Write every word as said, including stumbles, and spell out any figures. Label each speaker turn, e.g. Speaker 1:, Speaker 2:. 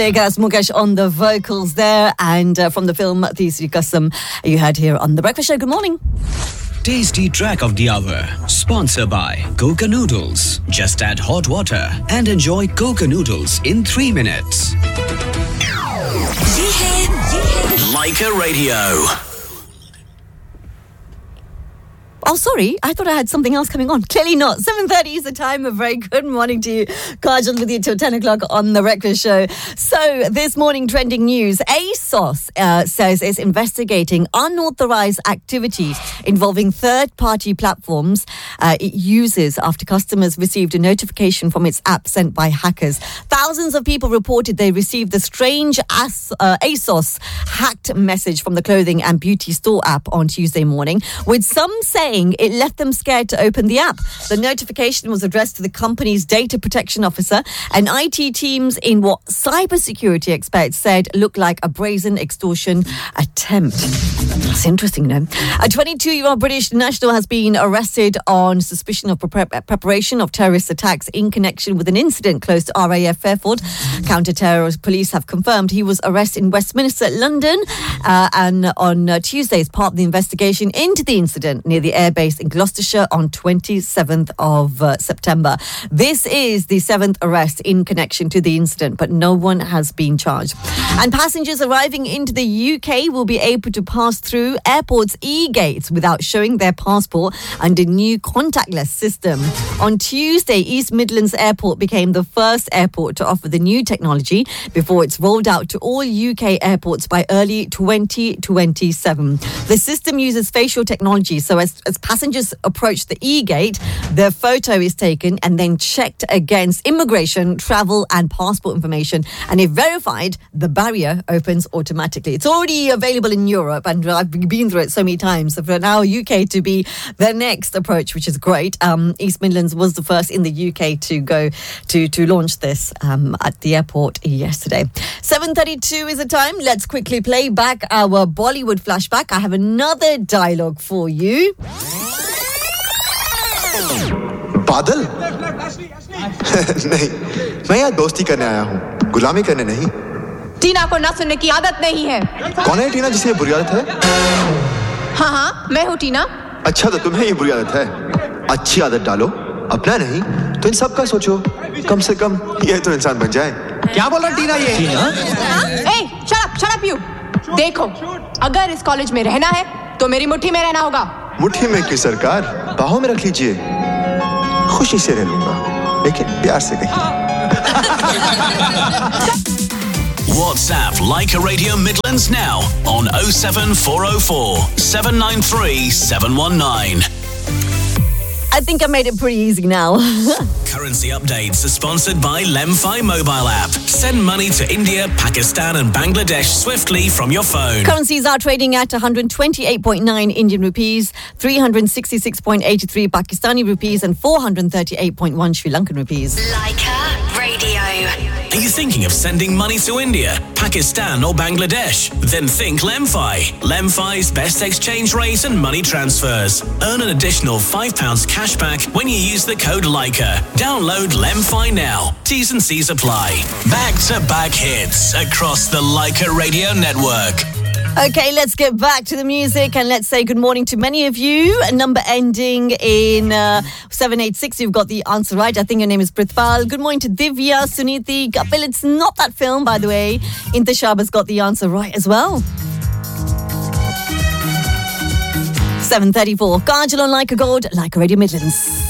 Speaker 1: That's Mukesh on the vocals there, and uh, from the film Teesri Kasam, you heard here on The Breakfast Show. Good morning.
Speaker 2: Tasty track of the hour, sponsored by Coca Noodles. Just add hot water and enjoy Coca Noodles in three minutes. Leica Radio.
Speaker 1: Oh, sorry. I thought I had something else coming on. Clearly not. seven thirty is the time. A very good morning to you. Kajal with you till ten o'clock on The Breakfast Show. So, this morning trending news. ASOS uh, says it's investigating unauthorized activities involving third-party platforms uh, it uses after customers received a notification from its app sent by hackers. Thousands of people reported they received the strange As- uh, ASOS hacked message from the clothing and beauty store app on Tuesday morning, with some saying it left them scared to open the app. The notification was addressed to the company's data protection officer and I T teams in what cybersecurity experts said looked like a brazen extortion attempt. That's interesting, no? A twenty-two-year-old British national has been arrested on suspicion of pre- preparation of terrorist attacks in connection with an incident close to R A F Fairford. Counter-terrorist police have confirmed he was arrested in Westminster, London, uh, and on uh, Tuesday as part of the investigation into the incident near the airbase in Gloucestershire on twenty-seventh of uh, September. This is the seventh arrest in connection to the incident, but no one has been charged. And passengers arriving into the U K will be able to pass through airports' e-gates without showing their passport under new contactless system. On Tuesday, East Midlands Airport became the first airport to offer the new technology before it's rolled out to all U K airports by early twenty twenty-seven. The system uses facial technology, so as, as passengers approach the e-gate, their photo is taken and then checked against immigration, travel and passport information, and if verified, the barrier opens automatically. It's already available in Europe, and I've been through it so many times. So for now, U K to be the next approach, which is great. Um, East Midlands was the first in the U K to go to, to launch this um, at the airport yesterday. seven thirty-two is the time. Let's quickly play back our Bollywood flashback. I have another dialogue for you.
Speaker 3: बादल नहीं, मैं यहाँ दोस्ती करने आया हूँ, गुलामी करने नहीं।
Speaker 4: टीना को ना सुनने की आदत नहीं है।
Speaker 3: कौन है टीना जिसे ये बुरी आदत है?
Speaker 4: हाँ हाँ, मैं हूँ टीना।
Speaker 3: अच्छा तो तुम्हें ये बुरी आदत है। अच्छी आदत डालो, अपना नहीं, तो इन सब का सोचो। कम से कम ये तो इंसान बन जाए। क्या बोल रहा टीना ये? टीना?
Speaker 4: ए, shut up, shut up you. देखो, अगर इस कॉलेज में रहना है, तो मेरी मुट्ठी में रहना होगा।
Speaker 3: मुट्ठी में क्यों सरकार? बाहों में रख लीजिए। खुशी से रह लूंगा, लेकिन प्यार से नहीं।
Speaker 2: WhatsApp Leica Radio Midlands now on oh seven four oh four, seven nine three, seven one nine.
Speaker 1: I think I made it pretty easy now.
Speaker 2: Currency updates are sponsored by Lemfi mobile app. Send money to India, Pakistan and Bangladesh swiftly from your phone.
Speaker 1: Currencies are trading at one hundred twenty-eight point nine Indian rupees, three hundred sixty-six point eight three Pakistani rupees and four hundred thirty-eight point one Sri Lankan rupees.
Speaker 5: Leica Radio.
Speaker 2: Are you thinking of sending money to India, Pakistan or Bangladesh? Then think Lemfi. Lemfi's best exchange rate and money transfers. Earn an additional five pounds cash back when you use the code Leica. Download Lemfi now. T's and C's apply. Back-to-back hits across the Leica Radio network.
Speaker 1: Okay, let's get back to the music and let's say good morning to many of you. A number ending in uh, seven eight six. You've got the answer right. I think your name is Prithpal. Good morning to Divya, Suniti, Kapil. It's not that film, by the way. Intishab has got the answer right as well. seven thirty-four. Kajal on Like a Gold, Like a Radio Midlands.